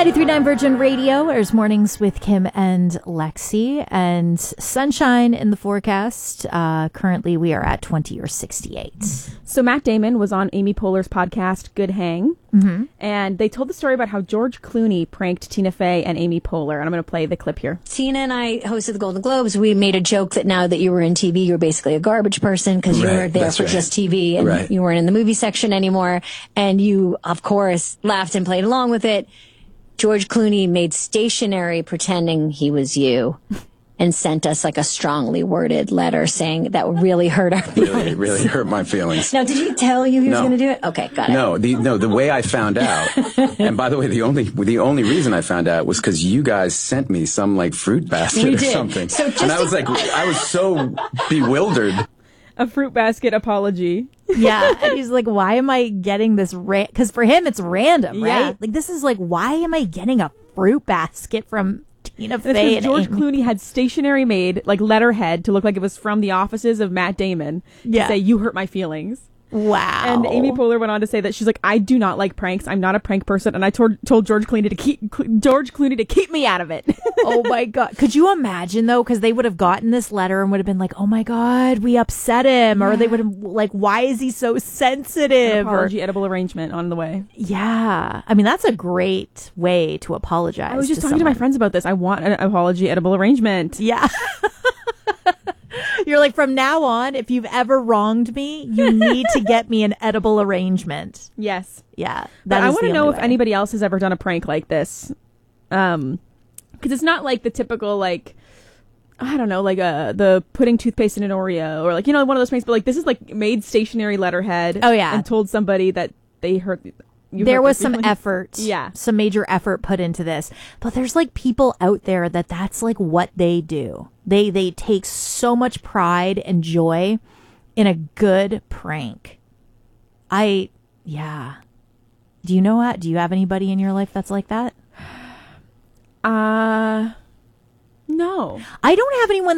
93.9 Virgin Radio airs mornings with Kim and Lexi, and sunshine in the forecast. Currently, we are at 20 or 68. So Matt Damon was on Amy Poehler's podcast, Good Hang, and they told the story about how George Clooney pranked Tina Fey and Amy Poehler, and I'm going to play the clip here. Tina and I hosted the Golden Globes. We made a joke that now that you were in TV, you were basically a garbage person because you were there for just TV and you weren't in the movie section anymore. And you, of course, laughed and played along with it. George Clooney made stationery pretending he was you and sent us like a strongly worded letter saying that would really hurt our feelings. Really hurt my feelings. Now, did he tell you he was going to do it? Okay, got it. No, the way I found out, and by the way, the only reason I found out was because you guys sent me some like fruit basket or something. So and I was like, I was so bewildered. A fruit basket apology. Yeah, and he's like, why am I getting this? Because for him, it's random, right? Yeah. Like, this is like, why am I getting a fruit basket from Tina Fey? And George Clooney had stationery made, like letterhead, to look like it was from the offices of Matt Damon to say, you hurt my feelings. Wow. And Amy Poehler went on to say that she's like, I do not like pranks. I'm not a prank person. And I told George Clooney to keep me out of it. Oh my God. Could you imagine though? Because they would have gotten this letter and would have been like, oh my God, we upset him. Or they would have like, why is he so sensitive? An apology, edible arrangement on the way. Yeah. I mean, that's a great way to apologize. I was just talking to my friends about this. I want an apology, edible arrangement. Yeah. You're like, from now on, if you've ever wronged me, you need to get me an edible arrangement. Yes. Yeah. But I want to know if anybody else has ever done a prank like this. Because it's not like the typical, like, I don't know, like the putting toothpaste in an Oreo or like, you know, one of those pranks. But like, this is like made stationery letterhead. Oh, yeah. And told somebody that they hurt. There was some effort. Yeah. Some major effort put into this. But there's like people out there that's like what they do. They take so much pride and joy in a good prank. Do you know what? Do you have anybody in your life that's like that? No. I don't have anyone